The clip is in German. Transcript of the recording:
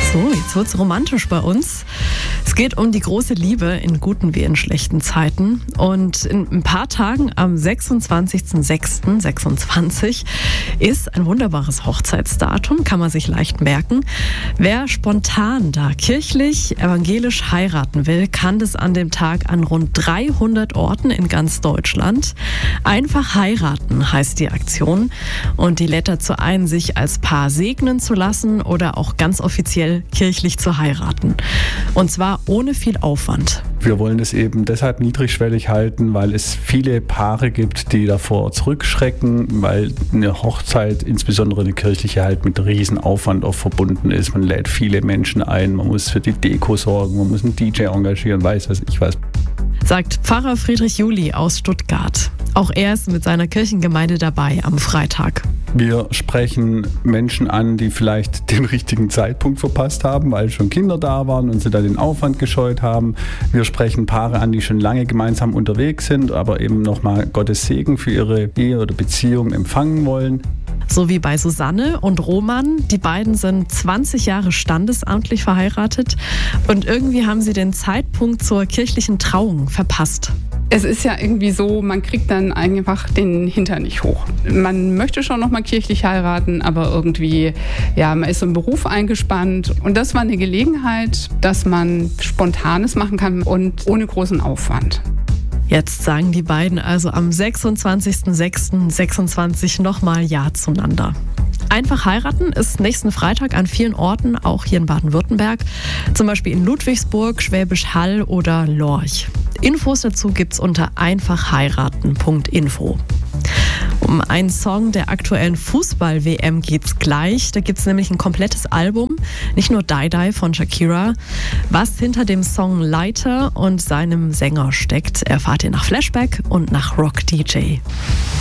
So, jetzt wird's romantisch bei uns. Es geht um die große Liebe in guten wie in schlechten Zeiten. Und in ein paar Tagen, am 26.06.26, ist ein wunderbares Hochzeitsdatum, kann man sich leicht merken. Wer spontan da kirchlich, evangelisch heiraten will, kann das an dem Tag an rund 300 Orten in ganz Deutschland. Einfach heiraten heißt die Aktion. Und die lädt dazu ein, sich als Paar segnen zu lassen oder auch ganz offiziell kirchlich zu heiraten. Und zwar ohne viel Aufwand. Wir wollen es eben deshalb niedrigschwellig halten, weil es viele Paare gibt, die davor zurückschrecken, weil eine Hochzeit, insbesondere eine kirchliche, halt mit Riesenaufwand auch verbunden ist. Man lädt viele Menschen ein, man muss für die Deko sorgen, man muss einen DJ engagieren, weiß was ich was. Sagt Pfarrer Friedrich Juli aus Stuttgart. Auch er ist mit seiner Kirchengemeinde dabei am Freitag. Wir sprechen Menschen an, die vielleicht den richtigen Zeitpunkt verpasst haben, weil schon Kinder da waren und sie dann den Aufwand gescheut haben. Wir sprechen Paare an, die schon lange gemeinsam unterwegs sind, aber eben nochmal Gottes Segen für ihre Ehe oder Beziehung empfangen wollen. So wie bei Susanne und Roman. Die beiden sind 20 Jahre standesamtlich verheiratet und irgendwie haben sie den Zeitpunkt zur kirchlichen Trauung verpasst. Es ist ja irgendwie so, man kriegt dann einfach den Hintern nicht hoch. Man möchte schon noch mal kirchlich heiraten, aber irgendwie, ja, man ist im Beruf eingespannt. Und das war eine Gelegenheit, dass man Spontanes machen kann und ohne großen Aufwand. Jetzt sagen die beiden also am 26.06.26 nochmal Ja zueinander. Einfach heiraten ist nächsten Freitag an vielen Orten, auch hier in Baden-Württemberg, zum Beispiel in Ludwigsburg, Schwäbisch Hall oder Lorch. Infos dazu gibt's unter einfachheiraten.info. Um einen Song der aktuellen Fußball-WM geht's gleich. Da gibt's nämlich ein komplettes Album, nicht nur Die Die von Shakira. Was hinter dem Song Lighter und seinem Sänger steckt, erfahrt ihr nach Flashback und nach Rock DJ.